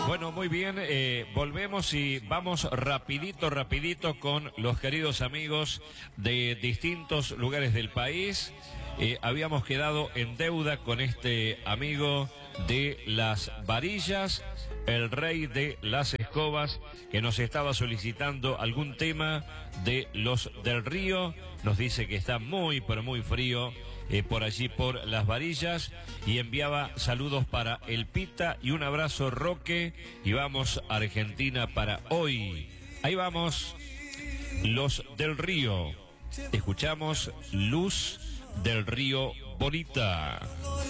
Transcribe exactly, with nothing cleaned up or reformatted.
Bueno, muy bien, eh, volvemos y vamos rapidito, rapidito con los queridos amigos de distintos lugares del país. Eh, habíamos quedado en deuda con este amigo de las varillas, el rey de las escobas, que nos estaba solicitando algún tema de los del río. Nos dice que está muy, pero muy frío eh, por allí por las varillas, y enviaba saludos para el Pita y un abrazo, Roque, y vamos a Argentina para hoy. Ahí vamos, los del río. Escuchamos Luz del Río Bonita.